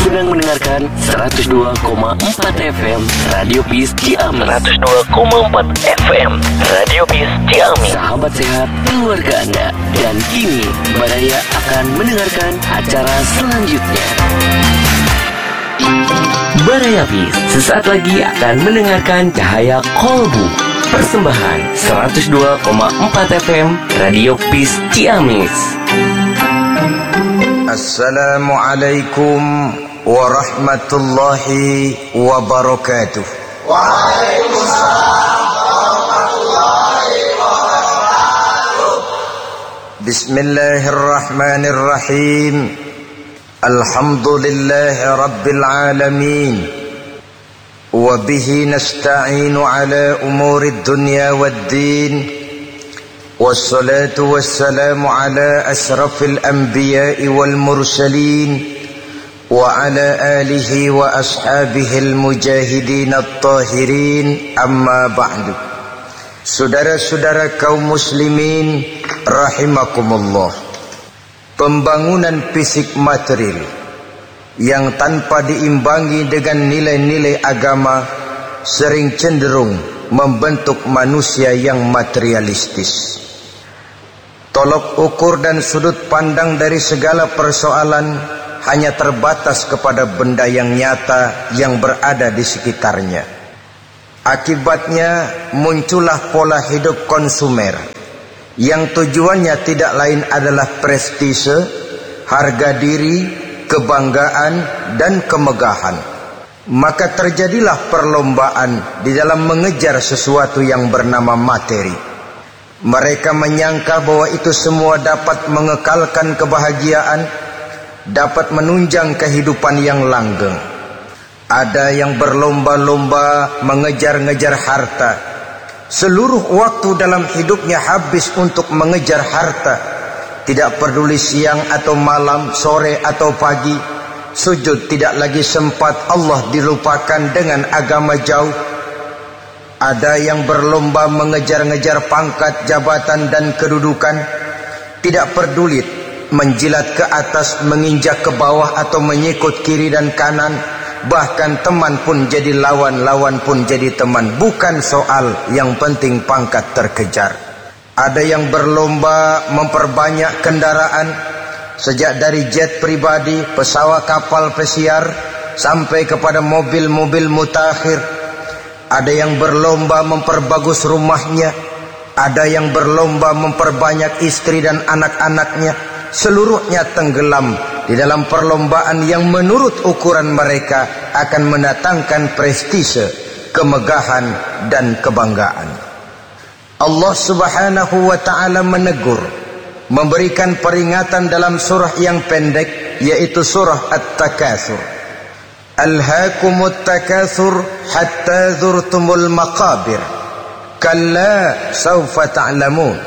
sedang mendengarkan 102,4 FM Radio Peace Ciamis. 102,4 FM Radio Peace Ciamis. Sahabat sehat keluarga Anda. Dan kini Baraya akan mendengarkan acara selanjutnya. Baraya Peace sesaat lagi akan mendengarkan Cahaya Kolbu. Persembahan 102,4 FM Radio Peace Ciamis. Assalamualaikum warahmatullahi wabarakatuh. Waalaikumsalam warahmatullahi wabarakatuh. Bismillahirrahmanirrahim. Alhamdulillahi rabbil alamin. Wabihi nasta'inu ala umurid dunya waddin. Wassalatu wassalamu ala asrafil anbiya'i wal mursalin wa ala alihi wa ashabihil mujahidin at-tahirin, amma ba'du. Saudara-saudara kaum muslimin rahimakumullah. Pembangunan fisik material yang tanpa diimbangi dengan nilai-nilai agama sering cenderung membentuk manusia yang materialistis. Tolok ukur dan sudut pandang dari segala persoalan hanya terbatas kepada benda yang nyata yang berada di sekitarnya. Akibatnya muncullah pola hidup konsumer yang tujuannya tidak lain adalah prestise, harga diri, kebanggaan, dan kemegahan. Maka terjadilah perlombaan di dalam mengejar sesuatu yang bernama materi. Mereka menyangka bahwa itu semua dapat mengekalkan kebahagiaan, dapat menunjang kehidupan yang langgeng. Ada yang berlomba-lomba mengejar-ngejar harta. Seluruh waktu dalam hidupnya habis untuk mengejar harta. Tidak peduli siang atau malam, sore atau pagi. Sujud tidak lagi sempat, Allah dilupakan dengan agama jauh. Ada yang berlomba mengejar-ngejar pangkat, jabatan, dan kedudukan. Tidak peduli menjilat ke atas, menginjak ke bawah, atau menyikut kiri dan kanan. Bahkan teman pun jadi lawan, lawan pun jadi teman. Bukan soal, yang penting pangkat terkejar. Ada yang berlomba memperbanyak kendaraan. Sejak dari jet pribadi, pesawat kapal pesiar, sampai kepada mobil-mobil mutakhir. Ada yang berlomba memperbagus rumahnya. Ada yang berlomba memperbanyak istri dan anak-anaknya. Seluruhnya tenggelam di dalam perlombaan yang menurut ukuran mereka akan mendatangkan prestise, kemegahan, dan kebanggaan. Allah subhanahu wa ta'ala menegur, memberikan peringatan dalam surah yang pendek, yaitu surah At-Takatsur. Alhaakumut takatsur hatta zurtumul maqabir kalla sawfa ta'lamun.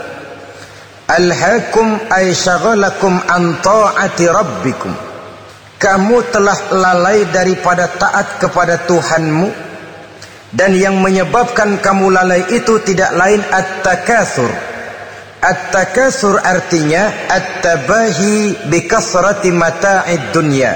Alhaakum ay syagalakum an ta'ati rabbikum. Kamu telah lalai daripada taat kepada Tuhanmu, dan yang menyebabkan kamu lalai itu tidak lain at-takatsur. At-takatsur artinya at-tabahi bi kasrati mata'id dunya.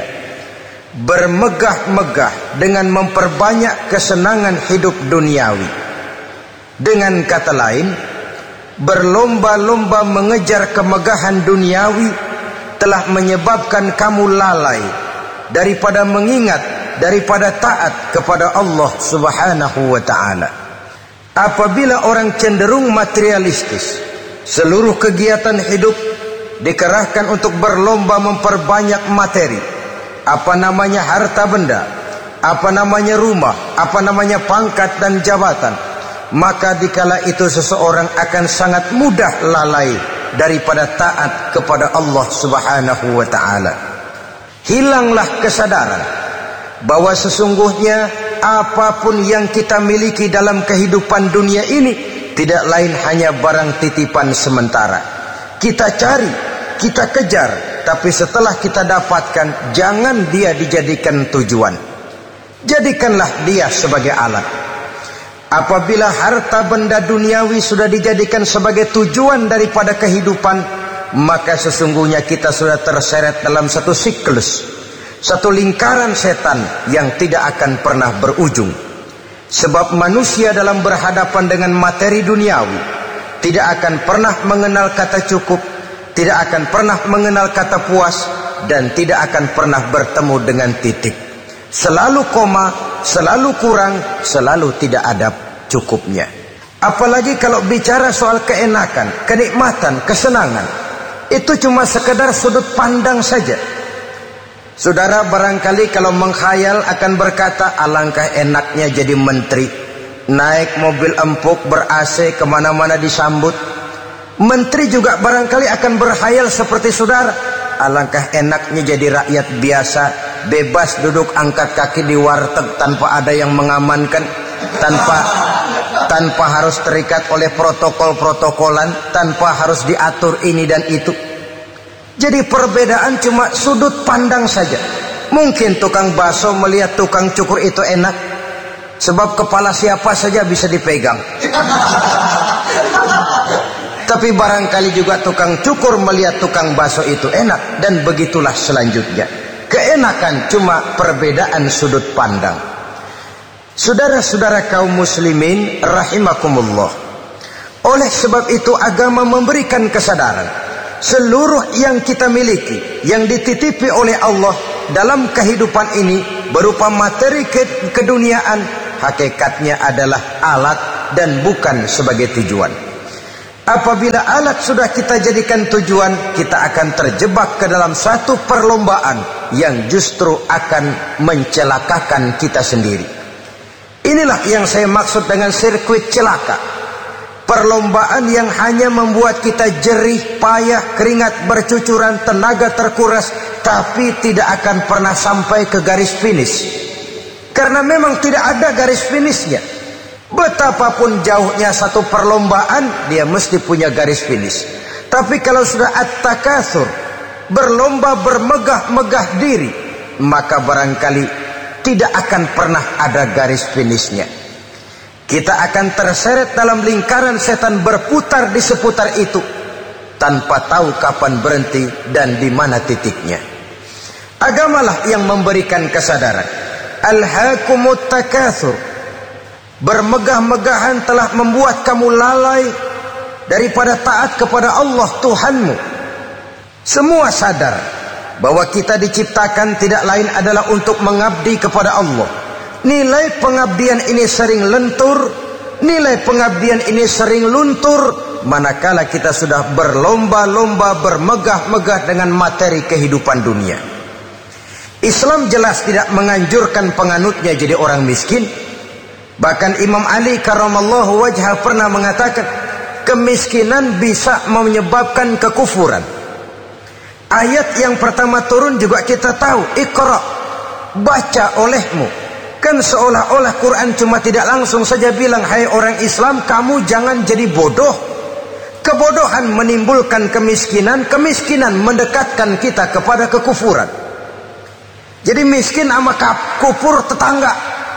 Bermegah-megah dengan memperbanyak kesenangan hidup duniawi. Dengan kata lain, berlomba-lomba mengejar kemegahan duniawi telah menyebabkan kamu lalai daripada mengingat, daripada taat kepada Allah subhanahu wa ta'ala. Apabila orang cenderung materialistis, seluruh kegiatan hidup dikerahkan untuk berlomba memperbanyak materi. Apa namanya harta benda, apa namanya rumah, apa namanya pangkat dan jabatan. Maka dikala itu seseorang akan sangat mudah lalai daripada taat kepada Allah subhanahu wa ta'ala. Hilanglah kesadaran bahwa sesungguhnya apapun yang kita miliki dalam kehidupan dunia ini tidak lain hanya barang titipan sementara. Kita cari, kita kejar, tapi setelah kita dapatkan, jangan dia dijadikan tujuan. Jadikanlah dia sebagai alat. Apabila harta benda duniawi sudah dijadikan sebagai tujuan daripada kehidupan, maka sesungguhnya kita sudah terseret dalam satu siklus satu lingkaran setan yang tidak akan pernah berujung. Sebab manusia dalam berhadapan dengan materi duniawi tidak akan pernah mengenal kata cukup, tidak akan pernah mengenal kata puas, dan tidak akan pernah bertemu dengan titik. Selalu koma, selalu kurang, selalu tidak ada cukupnya. Apalagi kalau bicara soal keenakan, kenikmatan, kesenangan, itu cuma sekedar sudut pandang saja. Saudara barangkali kalau menghayal akan berkata, alangkah enaknya jadi menteri, naik mobil empuk ber-AC kemana-mana disambut. Menteri juga barangkali akan berhayal seperti saudara, alangkah enaknya jadi rakyat biasa, bebas duduk angkat kaki di warteg tanpa ada yang mengamankan, tanpa harus terikat oleh protokol-protokolan, tanpa harus diatur ini dan itu. Jadi perbedaan cuma sudut pandang saja. Mungkin tukang bakso melihat tukang cukur itu enak, sebab kepala siapa saja bisa dipegang. Tapi barangkali juga tukang cukur melihat tukang bakso itu enak, dan begitulah selanjutnya. Keenakan cuma perbedaan sudut pandang. Saudara-saudara kaum muslimin rahimakumullah, oleh sebab itu agama memberikan kesadaran seluruh yang kita miliki, yang dititipi oleh Allah dalam kehidupan ini berupa materi keduniaan, hakikatnya adalah alat dan bukan sebagai tujuan. Apabila alat sudah kita jadikan tujuan, kita akan terjebak ke dalam satu perlombaan yang justru akan mencelakakan kita sendiri. Inilah yang saya maksud dengan sirkuit celaka. Perlombaan yang hanya membuat kita jerih, payah, keringat bercucuran, tenaga terkuras, tapi tidak akan pernah sampai ke garis finish. Karena memang tidak ada garis finishnya. Betapapun jauhnya satu perlombaan, dia mesti punya garis finish. Tapi kalau sudah at-takatsur, berlomba bermegah-megah diri, maka barangkali tidak akan pernah ada garis finishnya. Kita akan terseret dalam lingkaran setan berputar di seputar itu tanpa tahu kapan berhenti dan di mana titiknya. Agamalah yang memberikan kesadaran. Alhaakumut takatsur. Bermegah-megahan telah membuat kamu lalai daripada taat kepada Allah Tuhanmu. Semua sadar bahwa kita diciptakan tidak lain adalah untuk mengabdi kepada Allah. Nilai pengabdian ini sering lentur, nilai pengabdian ini sering luntur, manakala kita sudah berlomba-lomba bermegah-megah dengan materi kehidupan dunia. Islam jelas tidak menganjurkan penganutnya jadi orang miskin. Bahkan Imam Ali karramallahu wajhah pernah mengatakan, kemiskinan bisa menyebabkan kekufuran. Ayat yang pertama turun juga kita tahu, Iqra, baca olehmu. Kan seolah-olah Quran cuma tidak langsung saja bilang, hai orang Islam, kamu jangan jadi bodoh. Kebodohan menimbulkan kemiskinan, kemiskinan mendekatkan kita kepada kekufuran. Jadi miskin sama kufur tetangga.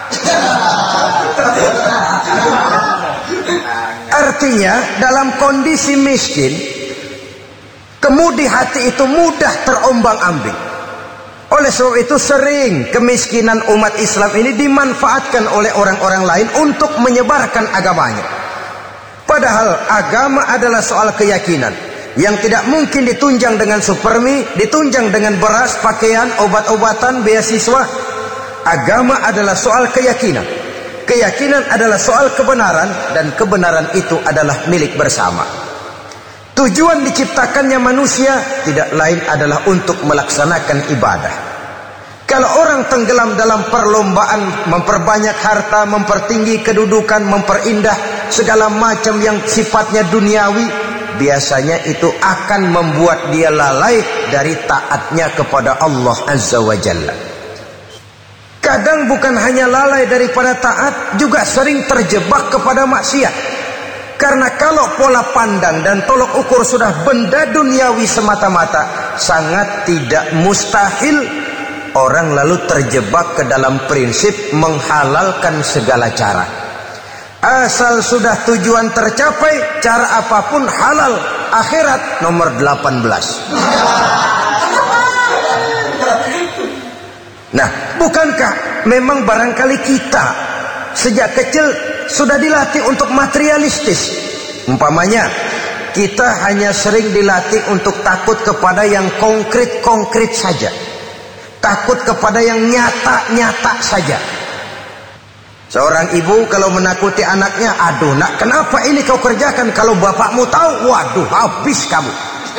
Artinya dalam kondisi miskin, kemudi hati itu mudah terombang-ambing. Oleh sebab itu sering kemiskinan umat Islam ini dimanfaatkan oleh orang-orang lain untuk menyebarkan agamanya. Padahal agama adalah soal keyakinan yang tidak mungkin ditunjang dengan supermi, ditunjang dengan beras, pakaian, obat-obatan, beasiswa. Agama adalah soal keyakinan. Keyakinan adalah soal kebenaran, dan kebenaran itu adalah milik bersama. Tujuan diciptakannya manusia tidak lain adalah untuk melaksanakan ibadah. Kalau orang tenggelam dalam perlombaan memperbanyak harta, mempertinggi kedudukan, memperindah segala macam yang sifatnya duniawi, biasanya itu akan membuat dia lalai dari taatnya kepada Allah Azza wa Jalla. Kadang bukan hanya lalai daripada taat, juga sering terjebak kepada maksiat. Karena kalau pola pandang dan tolok ukur sudah benda duniawi semata-mata, sangat tidak mustahil orang lalu terjebak ke dalam prinsip menghalalkan segala cara. Asal sudah tujuan tercapai, cara apapun halal. Akhirat nomor 18. Nah, bukankah memang barangkali kita sejak kecil sudah dilatih untuk materialistis? Umpamanya, kita hanya sering dilatih untuk takut kepada yang konkret-konkret saja. Takut kepada yang nyata-nyata saja. Seorang ibu kalau menakuti anaknya, aduh nak, kenapa ini kau kerjakan? Kalau bapakmu tahu, waduh, habis kamu.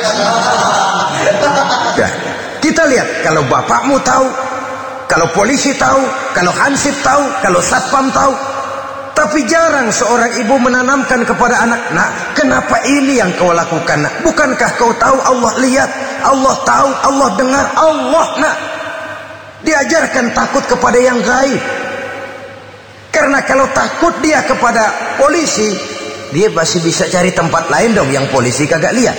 Ya, kita lihat, kalau bapakmu tahu, kalau polisi tahu, kalau hansip tahu, kalau satpam tahu. Tapi jarang seorang ibu menanamkan kepada anak, nak, kenapa ini yang kau lakukan, nak? Bukankah kau tahu Allah lihat, Allah tahu, Allah dengar, Allah, nak. Diajarkan takut kepada yang gaib. Karena kalau takut dia kepada polisi, dia masih bisa cari tempat lain dong yang polisi kagak lihat.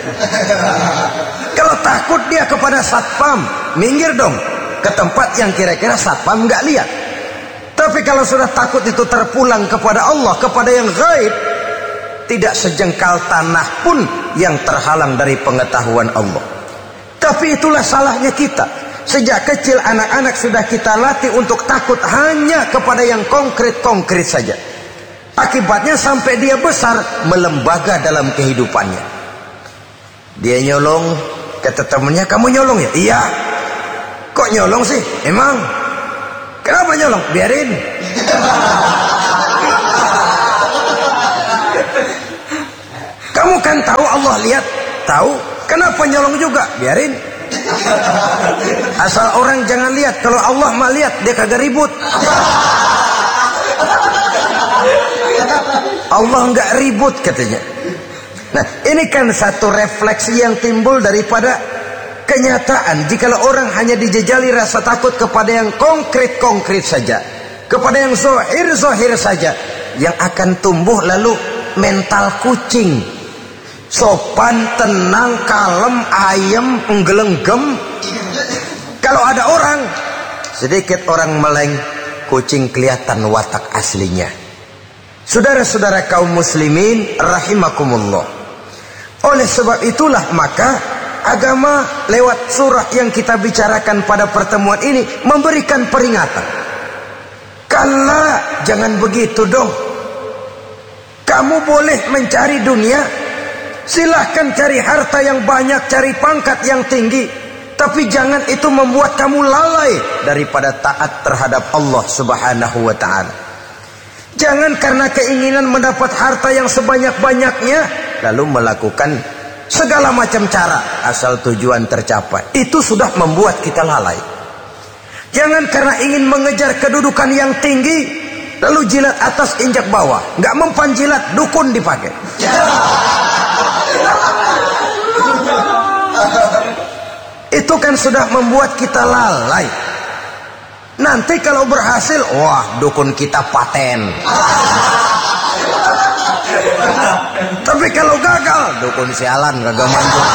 Kalau takut dia kepada satpam, minggir dong ke tempat yang kira-kira satpam nggak lihat. Tapi kalau sudah takut itu terpulang kepada Allah, kepada yang gaib, tidak sejengkal tanah pun yang terhalang dari pengetahuan Allah. Tapi itulah salahnya kita. Sejak kecil anak-anak sudah kita latih untuk takut hanya kepada yang konkret-konkret saja. Akibatnya sampai dia besar melembaga dalam kehidupannya. Dia nyolong, kata temannya, kamu nyolong ya? Iya. Kok nyolong sih? Emang? Kenapa nyolong? Biarin. Kamu kan tahu Allah lihat? Tahu. Kenapa nyolong juga? Biarin. Asal orang jangan lihat. Kalau Allah mah lihat, dia kagak ribut. Allah nggak ribut katanya. Nah, ini kan satu refleksi yang timbul daripada kenyataan. Jikalau orang hanya dijejali rasa takut kepada yang konkret-konkret saja, kepada yang zohir-zohir saja, yang akan tumbuh lalu mental kucing. Sopan, tenang, kalem, ayem, penggelenggem. Kalau ada orang, sedikit orang meleng, kucing kelihatan watak aslinya. Saudara-saudara kaum muslimin rahimakumullah. Oleh sebab itulah maka agama lewat surah yang kita bicarakan pada pertemuan ini memberikan peringatan. Kala, jangan begitu dong. Kamu boleh mencari dunia, silahkan cari harta yang banyak, cari pangkat yang tinggi, tapi jangan itu membuat kamu lalai daripada taat terhadap Allah Subhanahu wa ta'ala. Jangan karena keinginan mendapat harta yang sebanyak-banyaknya lalu melakukan segala macam cara asal tujuan tercapai. Itu sudah membuat kita lalai. Jangan karena ingin mengejar kedudukan yang tinggi lalu jilat atas injak bawah. Nggak mempan jilat, dukun dipakai. Itu kan sudah membuat kita lalai. Nanti kalau berhasil, wah, dukun kita paten. Tapi kalau gagal, dukun sialan, kagak manjur.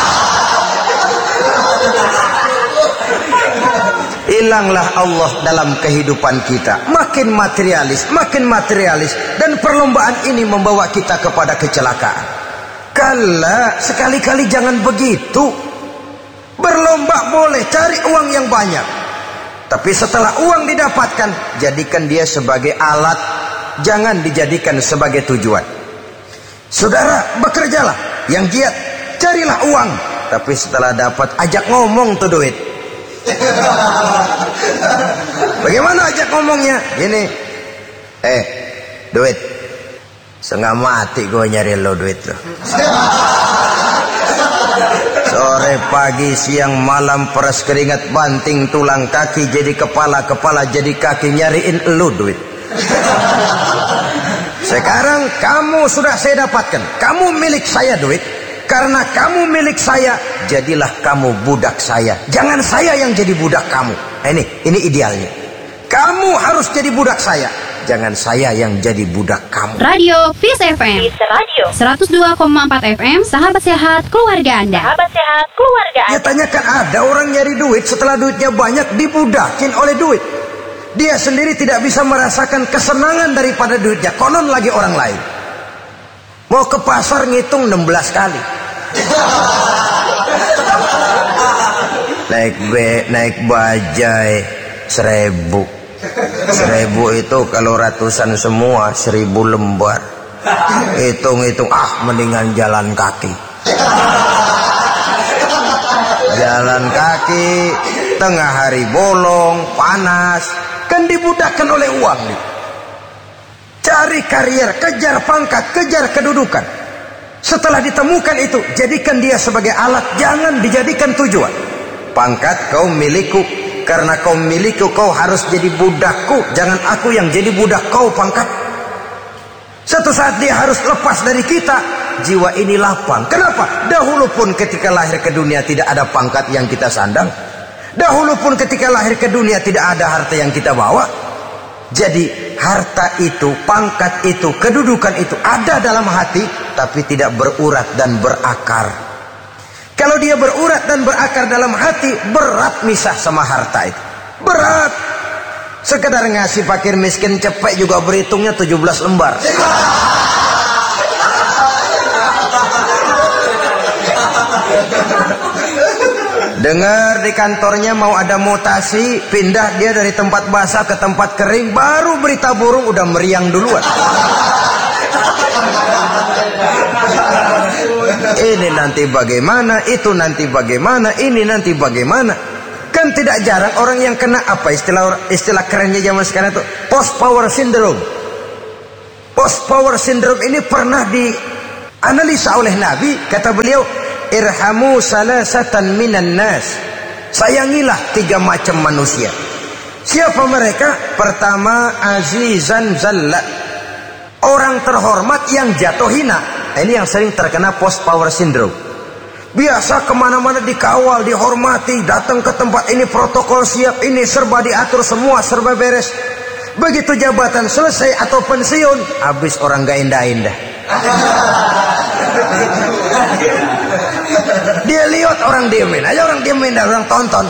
Hilanglah Allah dalam kehidupan kita. Makin materialis, dan perlombaan ini membawa kita kepada kecelakaan. Kala, sekali-kali jangan begitu. Berlomba boleh, cari uang yang banyak. Tapi setelah uang didapatkan, jadikan dia sebagai alat, jangan dijadikan sebagai tujuan. Saudara, bekerjalah, yang giat, carilah uang. Tapi setelah dapat, ajak ngomong tuh duit. Bagaimana ajak ngomongnya? Ini, duit, setengah mati gue nyari lo duit lo. Sore, pagi, siang, malam, peras keringat, banting tulang kaki jadi kepala, kepala jadi kaki, nyariin elu duit. Sekarang kamu sudah saya dapatkan, kamu milik saya duit. Karena kamu milik saya, jadilah kamu budak saya. Jangan saya yang jadi budak kamu. Ini idealnya. Kamu harus jadi budak saya, jangan saya yang jadi budak kamu. Radio Peace FM 102,4 FM, sahabat sehat keluarga Anda. Sahabat sehat keluarga Anda. Nyatanya kan ada orang nyari duit, setelah duitnya banyak dibudakin oleh duit. Dia sendiri tidak bisa merasakan kesenangan daripada duitnya, konon lagi orang lain. Mau ke pasar ngitung 16 kali. Naik bajai, 1000. 1000 itu kalau ratusan semua 1000 lembar. Hitung-hitung, mendingan jalan kaki. Jalan kaki, tengah hari bolong, panas, kan dibudakkan oleh uang nih. Cari karier, kejar pangkat, kejar kedudukan. Setelah ditemukan itu, jadikan dia sebagai alat, jangan dijadikan tujuan. Pangkat kau milikku, karena kau milikku kau harus jadi budakku, jangan aku yang jadi budak kau pangkat. Satu saat dia harus lepas dari kita, jiwa ini lapang. Kenapa? Dahulu pun ketika lahir ke dunia tidak ada pangkat yang kita sandang. Dahulu pun ketika lahir ke dunia tidak ada harta yang kita bawa. Jadi harta itu, pangkat itu, kedudukan itu ada dalam hati, tapi tidak berurat dan berakar. Kalau dia berurat dan berakar dalam hati, berat misah sama harta itu. Berat. Sekedar ngasih fakir miskin cepet juga berhitungnya 17 lembar. Dengar di kantornya mau ada mutasi, pindah dia dari tempat basah ke tempat kering, baru berita burung udah meriang duluan. Ini nanti bagaimana, itu nanti bagaimana, ini nanti bagaimana. Kan tidak jarang orang yang kena apa istilah kerennya zaman sekarang itu post power syndrome. Post power syndrome ini pernah dianalisa oleh Nabi. Kata beliau, irhamu salasatan minan nas. Sayangilah 3 macam manusia. Siapa mereka? Pertama, azizan zalla, orang terhormat yang jatuh hina. Ini yang sering terkena post power syndrome. Biasa kemana-mana dikawal, dihormati, datang ke tempat ini protokol siap, ini serba diatur, semua serba beres. Begitu jabatan selesai atau pensiun, habis orang gak indah-indah. Dia lihat orang diemin aja, orang diemin dan orang tonton.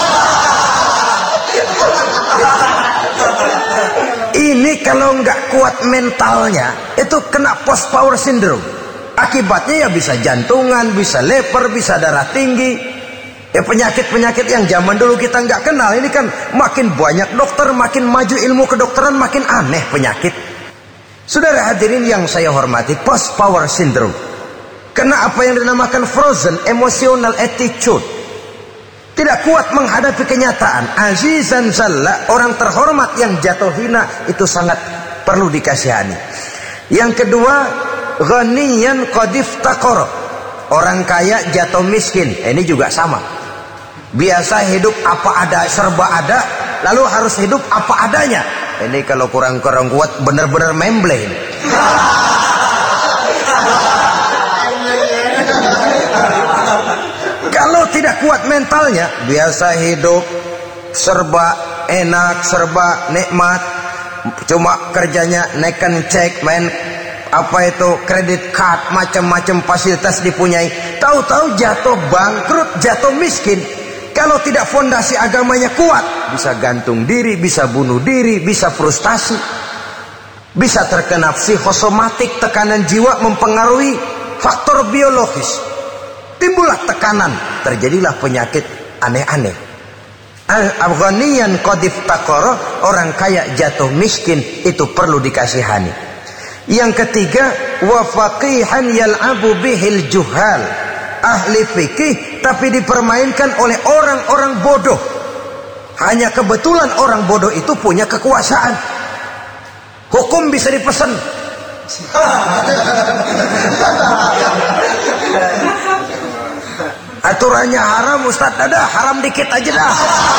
Ini kalau nggak kuat mentalnya, itu kena post power syndrome. Akibatnya ya bisa jantungan, bisa leper, bisa darah tinggi. Ya penyakit-penyakit yang zaman dulu kita nggak kenal. Ini kan makin banyak dokter, makin maju ilmu kedokteran, makin aneh penyakit. Saudara hadirin yang saya hormati, post power syndrome kena apa yang dinamakan frozen emotional attitude. Tidak kuat menghadapi kenyataan. Azizan zalla, orang terhormat yang jatuh hina, itu sangat perlu dikasihani. Yang kedua, ghaniyan qad iftaqara, orang kaya jatuh miskin. Ini juga sama. Biasa hidup apa ada, serba ada, lalu harus hidup apa adanya. Ini kalau kurang-kurang kuat benar-benar membleng. Kalau tidak kuat mentalnya, biasa hidup serba enak, serba nikmat, cuma kerjanya neken cek, main apa itu kredit card, macam-macam fasilitas dipunyai. Tahu-tahu jatuh bangkrut, jatuh miskin. Kalau tidak fondasi agamanya kuat, bisa gantung diri, bisa bunuh diri, bisa frustasi, bisa terkena psikosomatik, tekanan jiwa mempengaruhi faktor biologis. Timbullah tekanan, terjadilah penyakit aneh-aneh. Al-Ghaniyan qad iftaqara, orang kaya jatuh miskin, itu perlu dikasihani. Yang ketiga, wa faqihan yal'abu bihil juhal, ahli fikih tapi dipermainkan oleh orang-orang bodoh. Hanya kebetulan orang bodoh itu punya kekuasaan. Hukum bisa dipesan. Aturannya haram, Ustaz, dah haram dikit aja dah.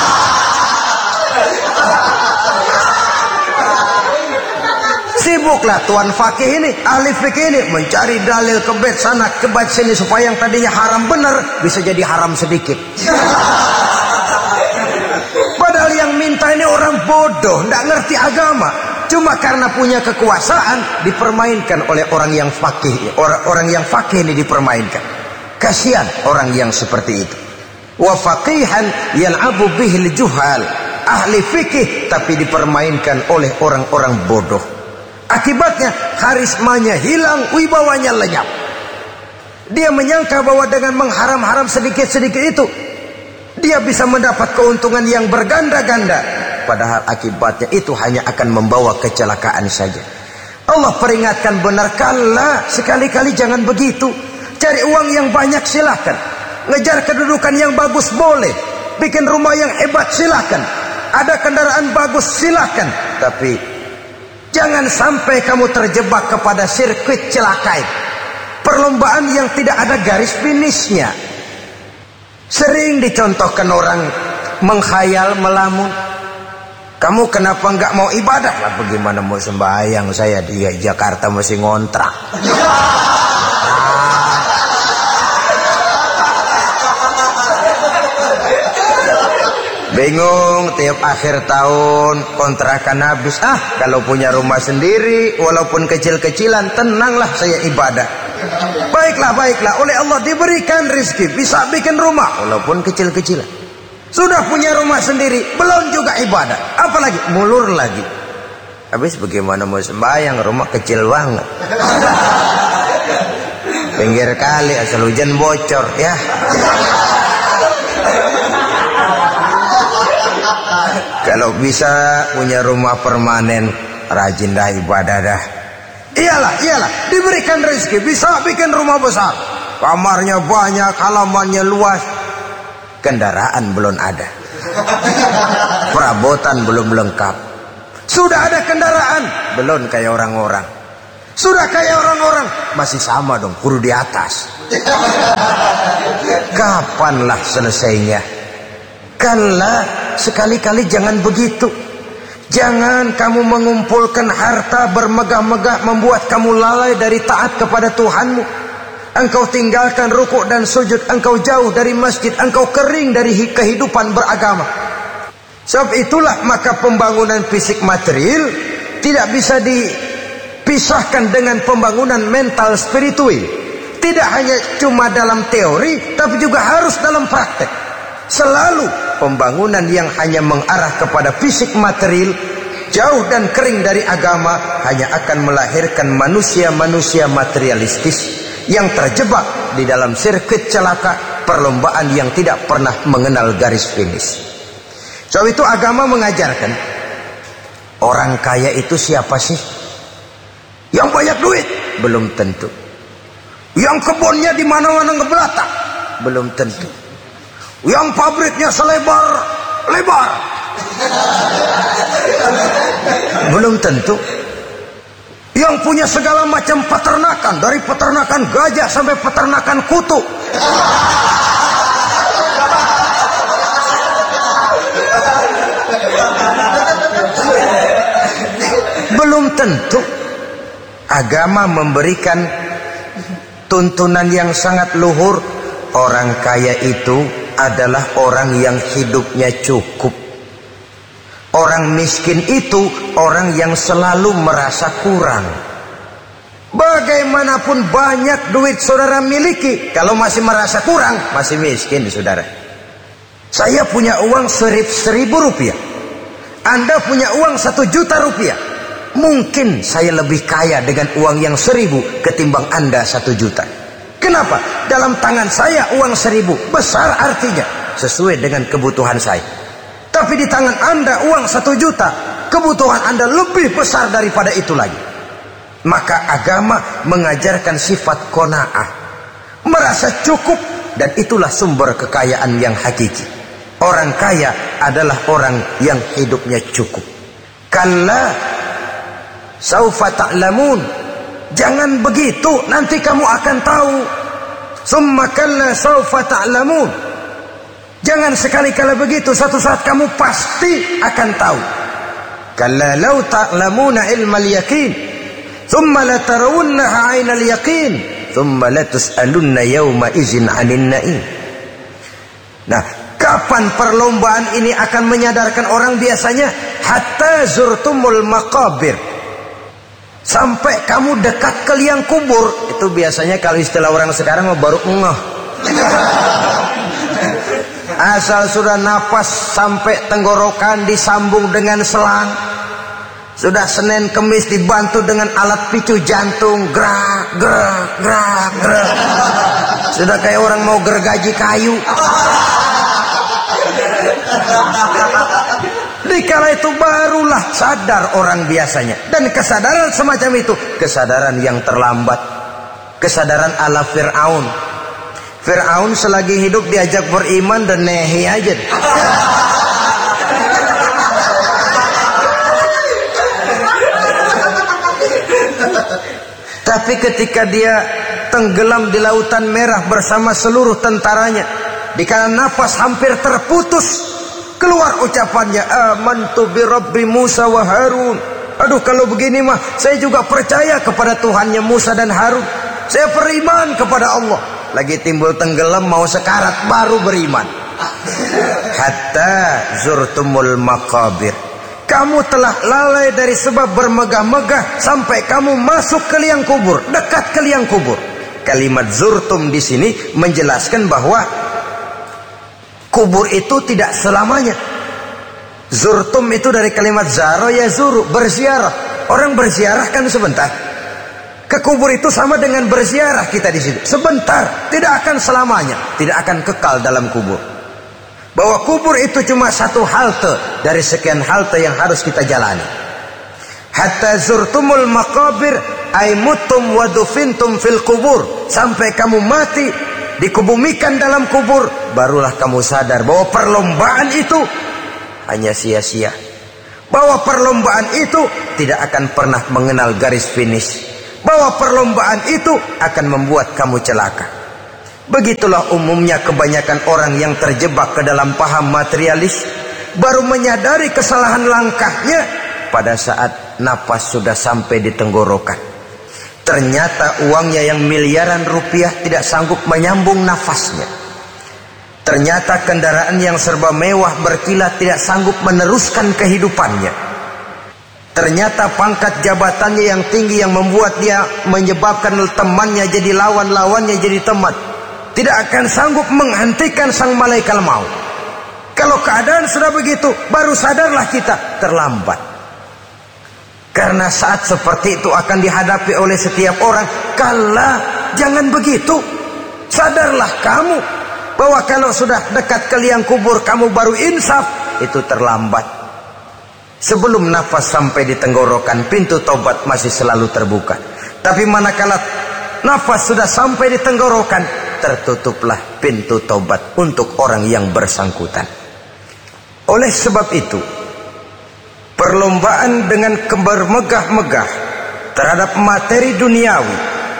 Sibuklah tuan fakih ini, ahli fikih ini mencari dalil kebet sana kebet sini supaya yang tadinya haram benar bisa jadi haram sedikit. Padahal yang minta ini orang bodoh, tidak ngerti agama. Cuma karena punya kekuasaan dipermainkan oleh orang yang fakih. Orang yang fakih ini dipermainkan. Kasihan orang yang seperti itu. Wa faqihan yal'abu bihil juhal, ahli fikih tapi dipermainkan oleh orang-orang bodoh. Akibatnya karismanya hilang, wibawanya lenyap. Dia menyangka bahwa dengan mengharam-haram sedikit-sedikit itu dia bisa mendapat keuntungan yang berganda-ganda. padahal akibatnya itu hanya akan membawa kecelakaan saja. Allah peringatkan benar, kala, sekali-kali jangan begitu. Cari uang yang banyak silahkan, ngejar kedudukan yang bagus boleh, bikin rumah yang hebat silahkan, ada kendaraan bagus silahkan, tapi jangan sampai kamu terjebak kepada sirkuit celakai, perlombaan yang tidak ada garis finishnya. Sering dicontohkan orang menghayal, melamun, kamu kenapa nggak mau ibadah? Lah bagaimana mau sembahyang, saya di Jakarta masih ngontrak. Bingung, tiap akhir tahun kontrakan habis. Kalau punya rumah sendiri walaupun kecil-kecilan, tenanglah saya ibadah. Baiklah, oleh Allah diberikan rezeki, bisa bikin rumah walaupun kecil-kecilan. Sudah punya rumah sendiri, belum juga ibadah, apalagi mulur lagi. Habis bagaimana mau sembahyang, rumah kecil banget. Pinggir kali, asal hujan bocor ya. Kalau bisa punya rumah permanen, rajin dah ibadah dah. Iyalah, diberikan rezeki, bisa bikin rumah besar, kamarnya banyak, halamannya luas, kendaraan belum ada, perabotan belum lengkap. Sudah ada kendaraan, belum kayak orang-orang. Sudah kayak orang-orang, masih sama dong, kudu di atas. Kapanlah selesainya? Kanlah, sekali-kali jangan begitu. Jangan kamu mengumpulkan harta bermegah-megah membuat kamu lalai dari taat kepada Tuhanmu. Engkau tinggalkan rukuk dan sujud, engkau jauh dari masjid, engkau kering dari kehidupan beragama. Sebab itulah maka pembangunan fisik material tidak bisa dipisahkan dengan pembangunan mental spiritual. Tidak hanya cuma dalam teori, tapi juga harus dalam praktek. Selalu pembangunan yang hanya mengarah kepada fisik material, jauh dan kering dari agama, hanya akan melahirkan manusia-manusia materialistis yang terjebak di dalam sirkuit celaka, perlombaan yang tidak pernah mengenal garis finish. So itu agama mengajarkan, orang kaya itu siapa sih? Yang banyak duit? Belum tentu. Yang kebunnya di mana-mana ngebelatak? Belum tentu. Yang pabriknya selebar-lebar? Belum tentu. Yang punya segala macam peternakan, dari peternakan gajah sampai peternakan kutu? Belum tentu. Agama memberikan tuntunan yang sangat luhur. Orang kaya itu adalah orang yang hidupnya cukup. Orang miskin itu orang yang selalu merasa kurang. Bagaimanapun banyak duit saudara miliki, kalau masih merasa kurang, masih miskin saudara. Saya punya uang 1.000 rupiah, Anda punya uang 1 juta rupiah. Mungkin saya lebih kaya dengan uang yang 1.000 ketimbang Anda 1 juta. Kenapa? Dalam tangan saya uang 1.000 besar, artinya sesuai dengan kebutuhan saya. Tapi di tangan Anda uang 1 juta, kebutuhan Anda lebih besar daripada itu lagi. Maka agama mengajarkan sifat qanaah, merasa cukup, dan itulah sumber kekayaan yang hakiki. Orang kaya adalah orang yang hidupnya cukup. Kalla saufa ta'lamun. Jangan begitu, nanti kamu akan tahu. Summa kalla saufa ta'lamun. Jangan sekali-kali begitu, satu saat kamu pasti akan tahu. Kalla law ta'lamuna ilmal yaqin, thumma latarawunnaha 'ainal yaqin, thumma latus'alunna yawma idzin 'anil na'im. Nah, kapan perlombaan ini akan menyadarkan orang? Biasanya hatta zurtumul maqabir, sampai kamu dekat ke liang kubur. Itu biasanya kalau istilah orang sekarang baru ngeh. Asal sudah napas sampai tenggorokan disambung dengan selang, sudah Senin Kemis dibantu dengan alat picu jantung, gerak gerak gerak gerak, sudah kayak orang mau gergaji kayu. Dikala itu barulah sadar orang biasanya. Dan kesadaran semacam itu kesadaran yang terlambat. Kesadaran ala Fir'aun. Fir'aun selagi hidup diajak beriman dan nehi aja. Tapi ketika dia tenggelam di lautan merah bersama seluruh tentaranya, dikala nafas hampir terputus, keluar ucapannya, amantu bi Rabbi Musa wa Harun. Aduh, kalau begini mah saya juga percaya kepada Tuhannya Musa dan Harun. Saya beriman kepada Allah. Lagi timbul tenggelam mau sekarat baru beriman. Hatta zurtumul maqabir. Kamu telah lalai dari sebab bermegah-megah sampai kamu masuk ke liang kubur, dekat ke liang kubur. Kalimat zurtum di sini menjelaskan bahwa kubur itu tidak selamanya. Zurtum itu dari kalimat zaro ya zuru, berziarah. Orang berziarah kan sebentar. Ke kubur itu sama dengan berziarah kita di situ. Sebentar, tidak akan selamanya, tidak akan kekal dalam kubur. Bahwa kubur itu cuma satu halte dari sekian halte yang harus kita jalani. Hatta zurtumul maqabir ay mutum wa dufintum fil kubur. Sampai kamu mati, dikubumikan dalam kubur, barulah kamu sadar bahwa perlombaan itu hanya sia-sia. Bahwa perlombaan itu tidak akan pernah mengenal garis finish. Bahwa perlombaan itu akan membuat kamu celaka. Begitulah umumnya kebanyakan orang yang terjebak ke dalam paham materialis, baru menyadari kesalahan langkahnya pada saat napas sudah sampai di tenggorokan. Ternyata uangnya yang miliaran rupiah tidak sanggup menyambung nafasnya. Ternyata kendaraan yang serba mewah berkilat tidak sanggup meneruskan kehidupannya. Ternyata pangkat jabatannya yang tinggi yang membuat dia menyebabkan temannya jadi lawan, lawannya jadi teman, tidak akan sanggup menghentikan sang malaikat maut. Kalau keadaan sudah begitu, baru sadarlah kita terlambat. Karena saat seperti itu akan dihadapi oleh setiap orang. Kala, jangan begitu. Sadarlah kamu bahwa kalau sudah dekat ke liang kubur kamu baru insaf, itu terlambat. Sebelum nafas sampai di tenggorokan, pintu taubat masih selalu terbuka. Tapi manakala nafas sudah sampai di tenggorokan, tertutuplah pintu taubat untuk orang yang bersangkutan. Oleh sebab itu, perlombaan dengan bermegah-megah terhadap materi duniawi,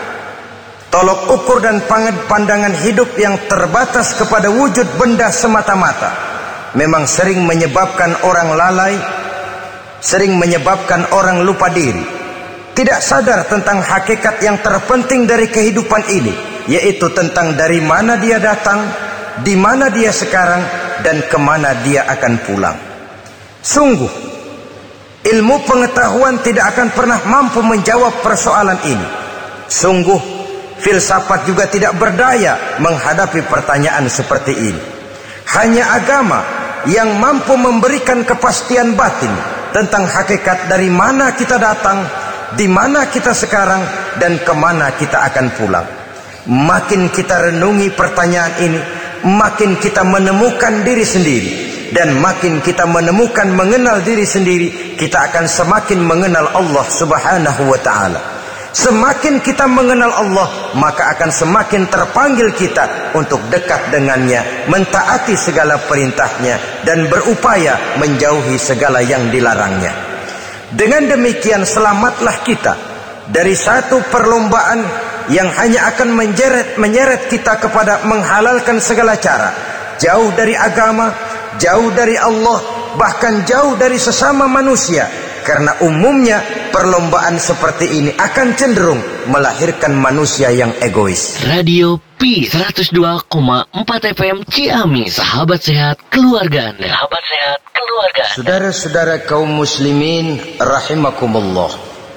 tolok ukur dan pandangan hidup yang terbatas kepada wujud benda semata-mata, memang sering menyebabkan orang lalai, sering menyebabkan orang lupa diri, tidak sadar tentang hakikat yang terpenting dari kehidupan ini, yaitu tentang dari mana dia datang, di mana dia sekarang, dan kemana dia akan pulang. Sungguh, ilmu pengetahuan tidak akan pernah mampu menjawab persoalan ini. Sungguh, filsafat juga tidak berdaya menghadapi pertanyaan seperti ini. Hanya agama yang mampu memberikan kepastian batin tentang hakikat dari mana kita datang, di mana kita sekarang, dan kemana kita akan pulang. Makin kita renungi pertanyaan ini, makin kita menemukan diri sendiri. Dan makin kita menemukan mengenal diri sendiri, kita akan semakin mengenal Allah subhanahu wa ta'ala. Semakin kita mengenal Allah, maka akan semakin terpanggil kita untuk dekat dengannya, mentaati segala perintahnya, dan berupaya menjauhi segala yang dilarangnya. Dengan demikian selamatlah kita dari satu perlombaan yang hanya akan menyeret kita kepada menghalalkan segala cara, jauh dari agama, jauh dari Allah, bahkan jauh dari sesama manusia. Karena umumnya perlombaan seperti ini akan cenderung melahirkan manusia yang egois. Radio Peace 102,4 FM Ciamis, sahabat sehat keluarga Anda. Sahabat sehat keluarga Anda. Saudara-saudara kaum muslimin rahimakumullah.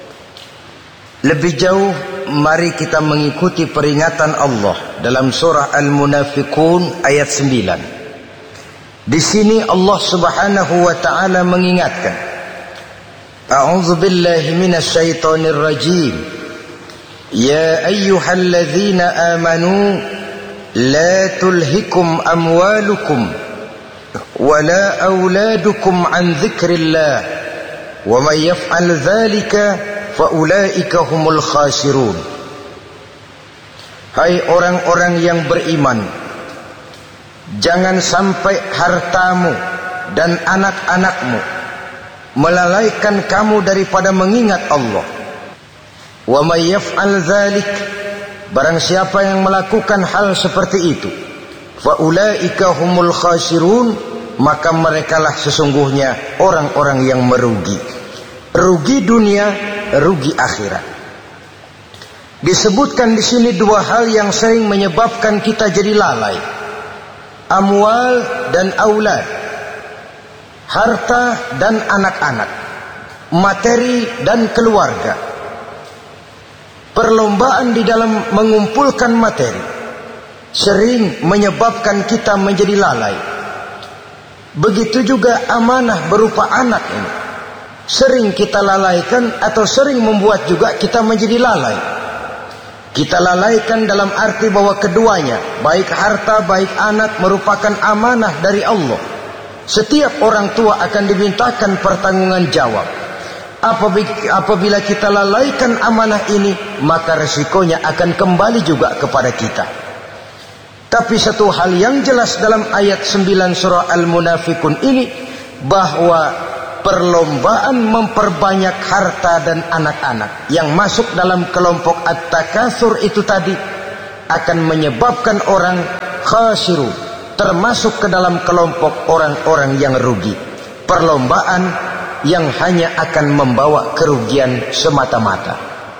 Lebih jauh, mari kita mengikuti peringatan Allah dalam surah Al-Munafiqun ayat 9. Di sini Allah Subhanahu wa taala mengingatkan, A'udzu billahi minasy syaithanir rajim. Ya ayyuhalladzina amanu la tulhikum amwalukum wala auladukum an dzikrillah wa may yaf'al dzalika fa ulaika humul khasirun. Hai orang-orang yang beriman, jangan sampai hartamu dan anak-anakmu melalaikan kamu daripada mengingat Allah. Wa may yaf'al dzalik, barang siapa yang melakukan hal seperti itu, fa ulaika humul khasirun, maka merekalah sesungguhnya orang-orang yang merugi. Rugi dunia, rugi akhirat. Disebutkan di sini dua hal yang sering menyebabkan kita jadi lalai. Amwal dan aulad. Harta dan anak-anak. Materi dan keluarga. Perlombaan di dalam mengumpulkan materi sering menyebabkan kita menjadi lalai. Begitu juga amanah berupa anak ini. Sering kita lalaikan atau sering membuat juga kita menjadi lalai. Kita lalaikan dalam arti bahwa keduanya, baik harta, baik anak, merupakan amanah dari Allah. Setiap orang tua akan dimintakan pertanggungan jawab. Apabila kita lalaikan amanah ini, maka resikonya akan kembali juga kepada kita. Tapi satu hal yang jelas dalam ayat 9 surah Al-Munafikun ini, bahwa perlombaan memperbanyak harta dan anak-anak yang masuk dalam kelompok at-takatsur itu tadi akan menyebabkan orang khasirun, termasuk ke dalam kelompok orang-orang yang rugi. Perlombaan yang hanya akan membawa kerugian semata-mata.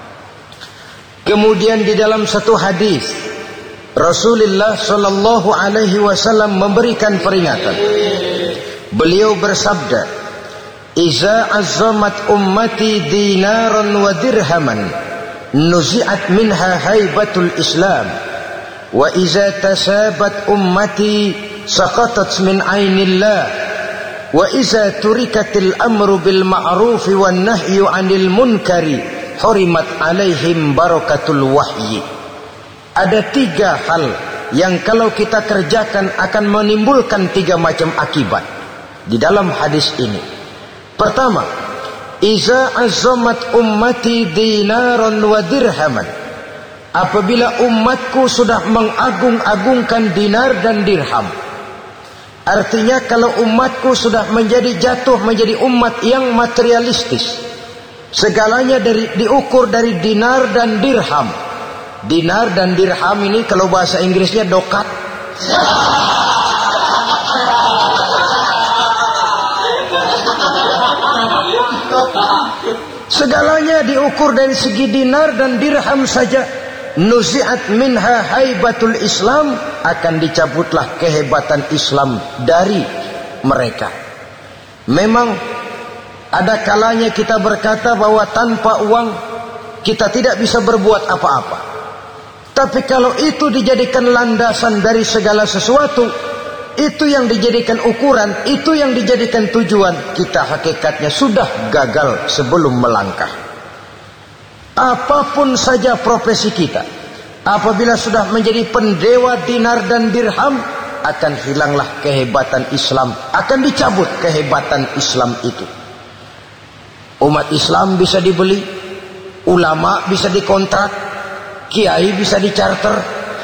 Kemudian di dalam satu hadis Rasulullah sallallahu alaihi wasallam memberikan peringatan. Beliau bersabda, "Iza azzamat ummati dinaran wa dirhaman, nuzi'at minha haibatul Islam. Wa iza tasabat ummati saqatat min ainillah. Wa iza turikatil amru bil ma'rufi wan nahyu 'anil munkari, hurimat 'alaihim barakatul wahyi." Ada tiga hal yang kalau kita kerjakan akan menimbulkan tiga macam akibat di dalam hadis ini. Pertama, iza azzamat ummati dinaran wa dirhaman. Apabila umatku sudah mengagung-agungkan dinar dan dirham. Artinya kalau umatku sudah jatuh menjadi umat yang materialistis. Segalanya diukur dari dinar dan dirham. Dinar dan dirham ini kalau bahasa Inggrisnya dokat. Segalanya diukur dari segi dinar dan dirham saja. Nuzi'at minha haibatul Islam, akan dicabutlah kehebatan Islam dari mereka. Memang ada kalanya kita berkata bahwa tanpa uang kita tidak bisa berbuat apa-apa. Tapi kalau itu dijadikan landasan dari segala sesuatu, itu yang dijadikan ukuran, itu yang dijadikan tujuan, kita hakikatnya sudah gagal sebelum melangkah. Apapun saja profesi kita, apabila sudah menjadi pendewa dinar dan dirham, akan hilanglah kehebatan Islam, akan dicabut kehebatan Islam itu. Umat Islam bisa dibeli, ulama bisa dikontrak, kiai bisa dicarter.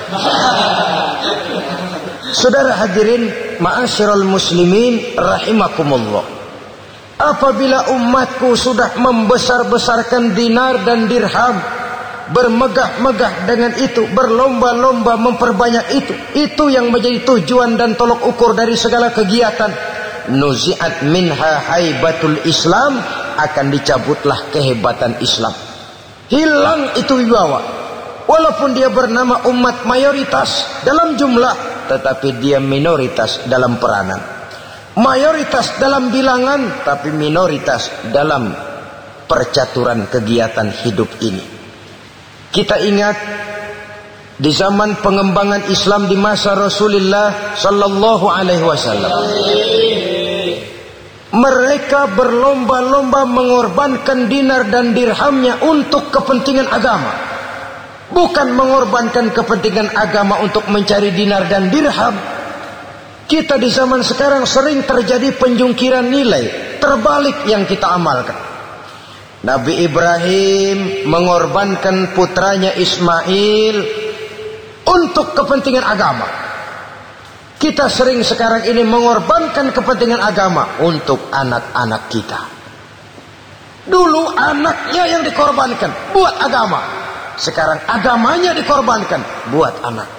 Saudara hadirin ma'asyiral muslimin rahimakumullah. Apabila umatku sudah membesar-besarkan dinar dan dirham, bermegah-megah dengan itu, berlomba-lomba memperbanyak itu yang menjadi tujuan dan tolok ukur dari segala kegiatan, nuzi'at minha haibatul Islam, akan dicabutlah kehebatan Islam. Hilang itu wibawa. Walaupun dia bernama umat mayoritas dalam jumlah, tetapi dia minoritas dalam peranan. Mayoritas dalam bilangan, tapi minoritas dalam percaturan kegiatan hidup ini. Kita ingat di zaman pengembangan Islam di masa Rasulullah sallallahu alaihi wasallam, mereka berlomba-lomba mengorbankan dinar dan dirhamnya untuk kepentingan agama. Bukan mengorbankan kepentingan agama untuk mencari dinar dan dirham, Kita di zaman sekarang sering terjadi penjungkiran nilai, terbalik yang kita amalkan. Nabi Ibrahim mengorbankan putranya Ismail untuk kepentingan agama. Kita sering sekarang ini mengorbankan kepentingan agama untuk anak-anak kita. Dulu anaknya yang dikorbankan buat agama. Sekarang agamanya dikorbankan buat anak.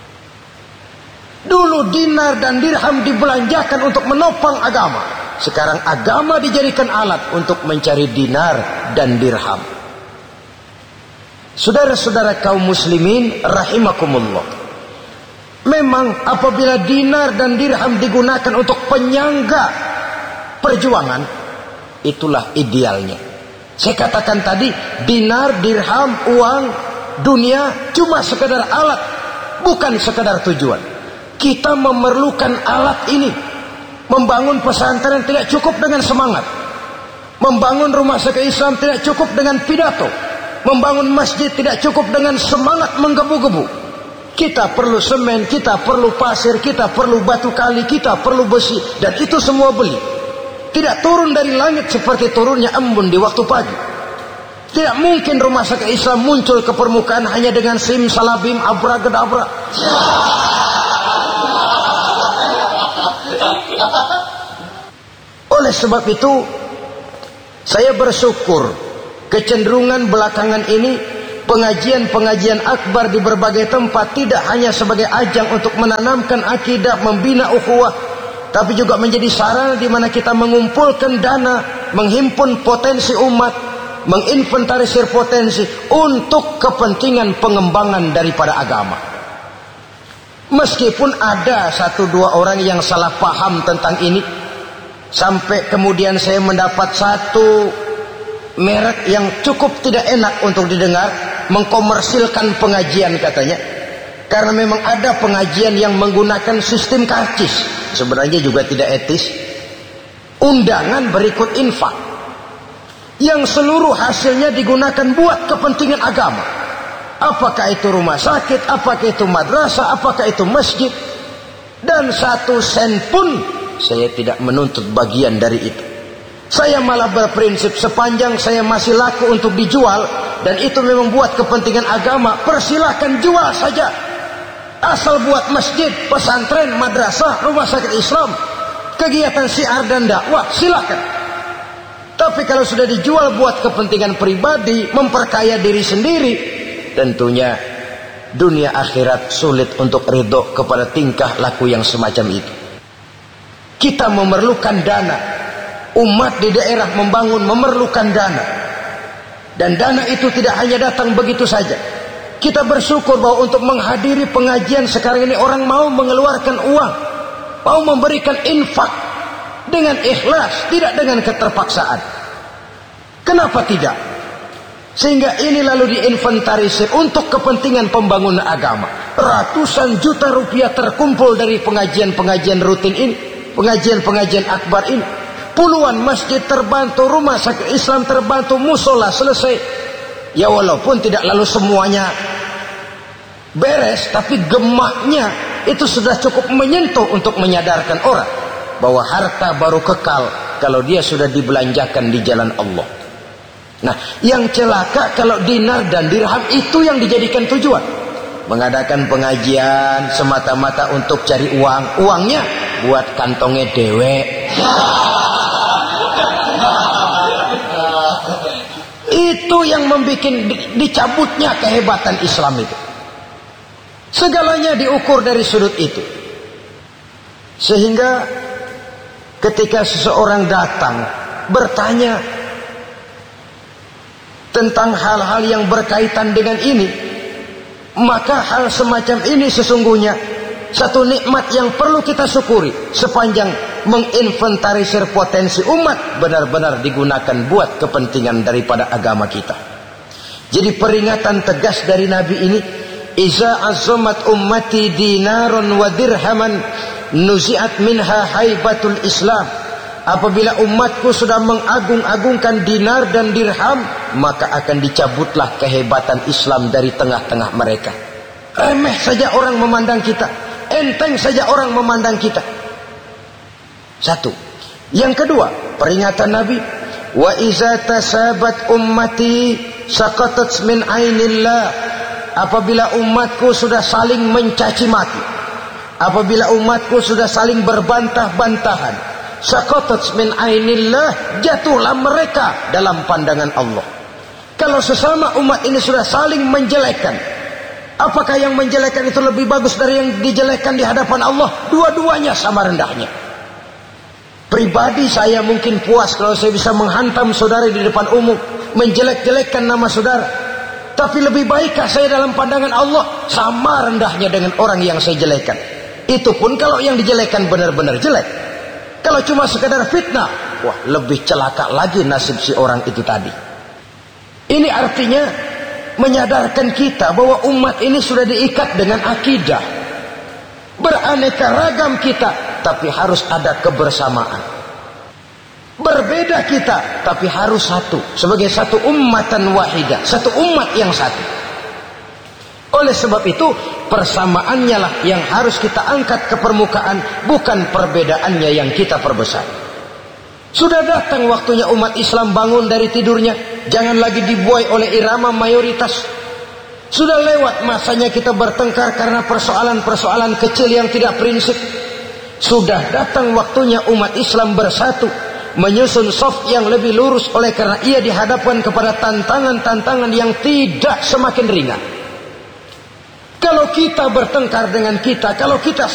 Dulu dinar dan dirham dibelanjakan untuk menopang agama. Sekarang agama dijadikan alat untuk mencari dinar dan dirham. Saudara-saudara kaum muslimin rahimakumullah. Memang apabila dinar dan dirham digunakan untuk penyangga perjuangan, itulah idealnya. Saya katakan tadi, dinar, dirham, uang, dunia cuma sekedar alat, bukan sekedar tujuan. Kita memerlukan alat ini. Membangun pesantren tidak cukup dengan semangat. Membangun rumah sakit Islam tidak cukup dengan pidato. Membangun masjid tidak cukup dengan semangat menggebu-gebu. Kita perlu semen, kita perlu pasir, kita perlu batu kali, kita perlu besi. Dan itu semua beli. Tidak turun dari langit seperti turunnya embun di waktu pagi. Tidak mungkin rumah sakit Islam muncul ke permukaan hanya dengan sim, salabim, abra-gedabra. Oleh sebab itu, saya bersyukur kecenderungan belakangan ini pengajian-pengajian akbar di berbagai tempat tidak hanya sebagai ajang untuk menanamkan akidah, membina ukhuwah, tapi juga menjadi sarana di mana kita mengumpulkan dana, menghimpun potensi umat, menginventarisir potensi untuk kepentingan pengembangan daripada agama. Meskipun ada 1-2 orang yang salah paham tentang ini, sampai kemudian saya mendapat satu merek yang cukup tidak enak untuk didengar, mengkomersilkan pengajian katanya. Karena memang ada pengajian yang menggunakan sistem karcis, sebenarnya juga tidak etis. Undangan berikut infak, yang seluruh hasilnya digunakan buat kepentingan agama. Apakah itu rumah sakit, apakah itu madrasah, apakah itu masjid. Dan 1 sen pun saya tidak menuntut bagian dari itu. Saya malah berprinsip sepanjang saya masih laku untuk dijual, dan itu memang buat kepentingan agama, persilahkan jual saja. Asal buat masjid, pesantren, madrasah, rumah sakit Islam, kegiatan syiar dan dakwah, silakan. Tapi kalau sudah dijual buat kepentingan pribadi, memperkaya diri sendiri, tentunya dunia akhirat sulit untuk ridho kepada tingkah laku yang semacam itu. Kita memerlukan dana. Umat di daerah membangun memerlukan dana. Dan dana itu tidak hanya datang begitu saja. Kita bersyukur bahwa untuk menghadiri pengajian sekarang ini orang mau mengeluarkan uang, mau memberikan infak dengan ikhlas, tidak dengan keterpaksaan. Kenapa tidak? Sehingga ini lalu diinventarisir untuk kepentingan pembangunan agama. Ratusan juta rupiah terkumpul dari pengajian-pengajian rutin ini, pengajian-pengajian akbar ini. Puluhan masjid terbantu, rumah sakit Islam terbantu, musola selesai. Ya walaupun tidak lalu semuanya beres, tapi gemaknya itu sudah cukup menyentuh untuk menyadarkan orang bahwa harta baru kekal kalau dia sudah dibelanjakan di jalan Allah. Nah, yang celaka kalau dinar dan dirham itu yang dijadikan tujuan. Mengadakan pengajian semata-mata untuk cari uang. Uangnya buat kantongnya dewek. Itu yang membuat dicabutnya kehebatan Islam itu. Segalanya diukur dari sudut itu. Sehingga ketika seseorang datang bertanya tentang hal-hal yang berkaitan dengan ini, maka hal semacam ini sesungguhnya satu nikmat yang perlu kita syukuri sepanjang menginventarisir potensi umat benar-benar digunakan buat kepentingan daripada agama kita. Jadi peringatan tegas dari Nabi ini, iza azamat ummati dinarun wa dirhaman nuzi'at minha haibatul Islam. Apabila umatku sudah mengagung-agungkan dinar dan dirham, maka akan dicabutlah kehebatan Islam dari tengah-tengah mereka. Remeh saja orang memandang kita, enteng saja orang memandang kita. Satu. Yang kedua, peringatan Nabi, wa iza tasabat ummati saqatat min ainillah. Apabila umatku sudah saling mencaci maki, apabila umatku sudah saling berbantah-bantahan, saqatat min ainillah, jatuhlah mereka dalam pandangan Allah. Kalau sesama umat ini sudah saling menjelekkan, apakah yang menjelekkan itu lebih bagus dari yang dijelekkan di hadapan Allah? Dua-duanya sama rendahnya. Pribadi saya mungkin puas kalau saya bisa menghantam saudara di depan umum, menjelek-jelekkan nama saudara. Tapi lebih baikkah saya dalam pandangan Allah? Sama rendahnya dengan orang yang saya jelekkan. Itu pun kalau yang dijelekkan benar-benar jelek. Kalau cuma sekadar fitnah, wah, lebih celaka lagi nasib si orang itu tadi. Ini artinya menyadarkan kita bahwa umat ini sudah diikat dengan akidah. Beraneka ragam kita, tapi harus ada kebersamaan. Berbeda kita, tapi harus satu. Sebagai satu ummatan wahidah, satu umat yang satu. Oleh sebab itu, persamaannya lah yang harus kita angkat ke permukaan, bukan perbedaannya yang kita perbesar. Sudah datang waktunya umat Islam bangun dari tidurnya. Jangan lagi dibuai oleh irama mayoritas. Sudah lewat masanya kita bertengkar karena persoalan-persoalan kecil yang tidak prinsip. Sudah datang waktunya umat Islam bersatu, menyusun saf yang lebih lurus, oleh karena ia dihadapkan kepada tantangan-tantangan yang tidak semakin ringan. Kalau kita bertengkar dengan kita, kalau kita